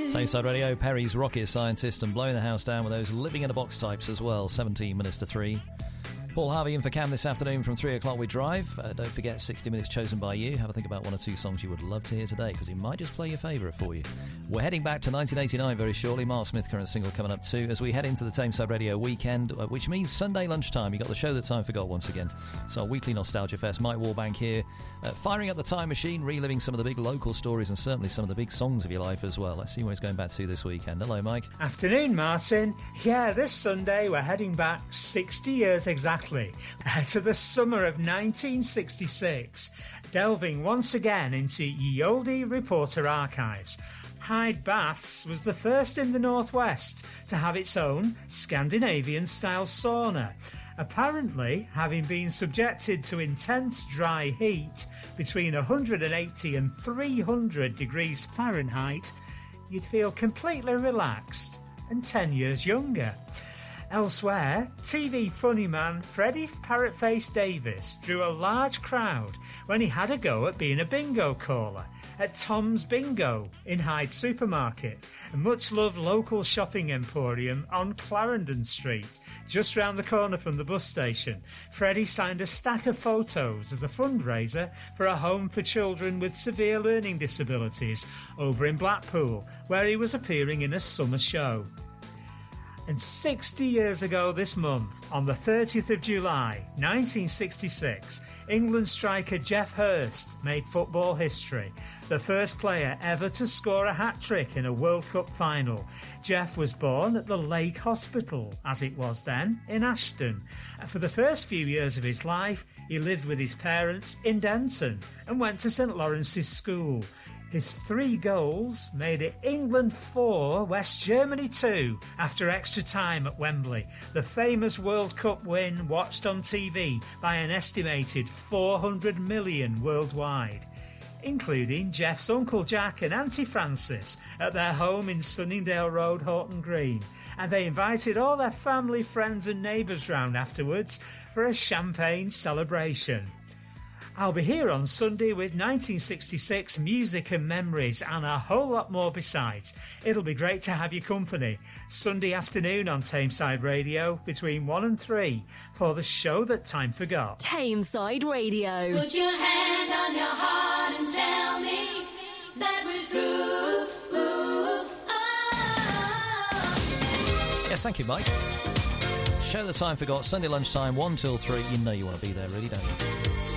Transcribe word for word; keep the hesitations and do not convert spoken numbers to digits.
Tameside Radio, Perry's Rocket Scientist, and blowing the house down with those living in a box types as well. seventeen minutes to three. Paul Harvey in for Cam this afternoon from three o'clock we drive. Uh, don't forget, sixty minutes chosen by you. Have a think about one or two songs you would love to hear today, because he might just play your favourite for you. We're heading back to nineteen eighty-nine very shortly. Mark Smith, current single, coming up too, as we head into the Tameside Radio weekend, uh, which means Sunday lunchtime. You got the show that time forgot once again. So our weekly Nostalgia Fest. Mike Warbank here, uh, firing up the time machine, reliving some of the big local stories and certainly some of the big songs of your life as well. Let's see where he's going back to this weekend. Hello, Mike. Afternoon, Martin. Yeah, this Sunday we're heading back sixty years exactly, to the summer of nineteen sixty-six, delving once again into ye olde reporter archives. Hyde Baths was the first in the Northwest to have its own Scandinavian-style sauna, apparently having been subjected to intense dry heat between one hundred eighty and three hundred degrees Fahrenheit. You'd feel completely relaxed and ten years younger. Elsewhere, T V funny man Freddie Parrotface Davis drew a large crowd when he had a go at being a bingo caller at Tom's Bingo in Hyde Supermarket, a much-loved local shopping emporium on Clarendon Street, just round the corner from the bus station. Freddie signed a stack of photos as a fundraiser for a home for children with severe learning disabilities over in Blackpool, where he was appearing in a summer show. And sixty years ago this month, on the thirtieth of July, nineteen sixty-six, England striker Geoff Hurst made football history, the first player ever to score a hat-trick in a World Cup final. Geoff was born at the Lake Hospital, as it was then, in Ashton. And for the first few years of his life, he lived with his parents in Denton and went to St Lawrence's School. His three goals made it England four, West Germany two after extra time at Wembley. The famous World Cup win watched on T V by an estimated four hundred million worldwide, including Geoff's Uncle Jack and Auntie Frances at their home in Sunningdale Road, Horton Green. And they invited all their family, friends and neighbours round afterwards for a champagne celebration. I'll be here on Sunday with nineteen sixty-six music and memories and a whole lot more besides. It'll be great to have your company. Sunday afternoon on Tameside Radio between one and three for the show that time forgot. Tameside Radio. Put your hand on your heart and tell me that we're through. Oh. Yes, thank you, Mike. Show that time forgot, Sunday lunchtime, one till three. You know you want to be there, really, don't you?